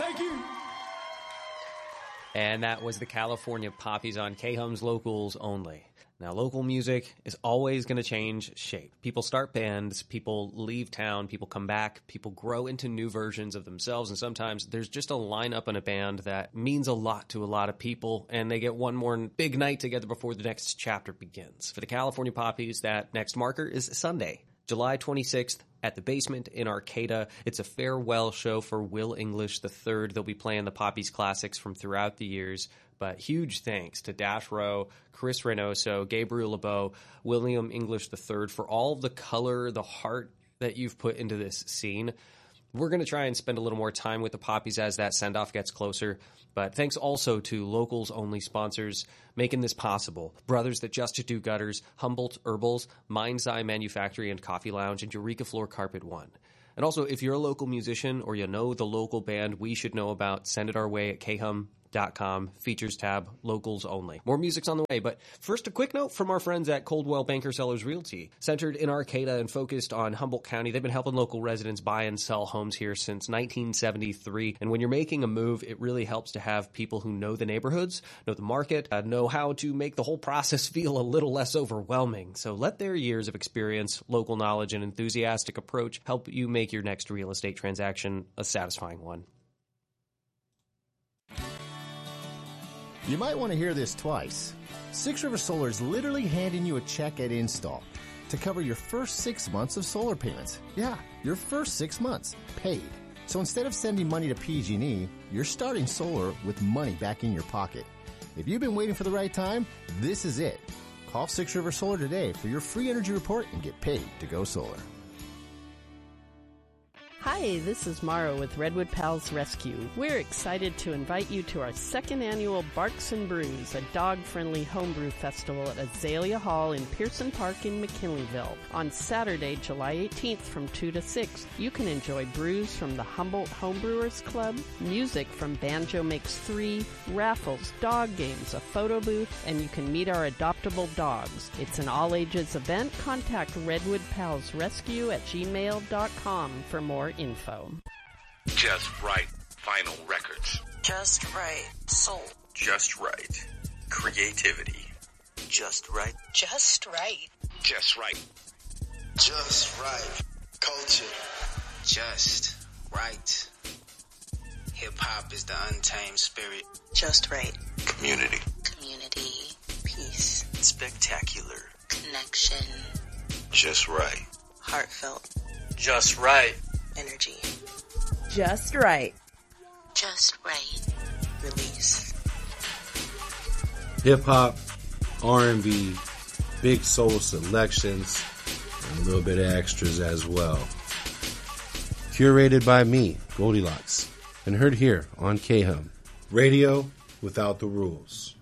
Thank you. And that was the California Poppies on K-Hum's Locals Only. Now, local music is always going to change shape. People start bands, people leave town, people come back, people grow into new versions of themselves, and sometimes there's just a lineup in a band that means a lot to a lot of people, and they get one more big night together before the next chapter begins. For the California Poppies, that next marker is Sunday, July 26th, at the Basement in Arcata. It's a farewell show for Will English III. They'll be playing the Poppies classics from throughout the years. But huge thanks to Dash Rowe, Chris Reynoso, Gabriel LeBeau, William English III for all the color, the heart that you've put into this scene. We're going to try and spend a little more time with the Poppies as that send-off gets closer. But thanks also to Locals-only sponsors making this possible. Brothers That Just Do Gutters, Humboldt Herbals, Mind's Eye Manufactory and Coffee Lounge, and Eureka Floor Carpet One. And also, if you're a local musician or you know the local band we should know about, send it our way at khum.com, features tab, locals only. More music's on the way, but first a quick note from our friends at Coldwell Banker Sellers Realty. Centered in Arcata and focused on Humboldt County, they've been helping local residents buy and sell homes here since 1973. And when you're making a move, it really helps to have people who know the neighborhoods, know the market, know how to make the whole process feel a little less overwhelming. So let their years of experience, local knowledge, and enthusiastic approach help you make your next real estate transaction a satisfying one. You might want to hear this twice. Six River Solar is literally handing you a check at install to cover your first 6 months of solar payments. Yeah, your first 6 months, paid. So instead of sending money to PG&E, you're starting solar with money back in your pocket. If you've been waiting for the right time, this is it. Call Six River Solar today for your free energy report and get paid to go solar. Hi, this is Mara with Redwood Pals Rescue. We're excited to invite you to our second annual Barks and Brews, a dog-friendly homebrew festival at Azalea Hall in Pearson Park in McKinleyville. On Saturday, July 18th from 2 to 6, you can enjoy brews from the Humboldt Homebrewers Club, music from Banjo Makes 3, raffles, dog games, a photo booth, and you can meet our adoptable dogs. It's an all-ages event. Contact Redwood Pals Rescue at gmail.com for more info. Just Right Vinyl Records. Just Right Soul. Just Right Creativity. Just Right. Just Right. Just Right. Just Right Culture. Just Right. Hip-hop is the untamed spirit. Just Right. Community. Community. Peace. Spectacular. Connection. Just Right. Heartfelt. Just Right. Energy. Just Right. Just Right. Release. Hip-hop, R&B, big soul selections, and a little bit of extras as well. Curated by me, Goldilocks, and heard here on K-Hum. Radio without the rules.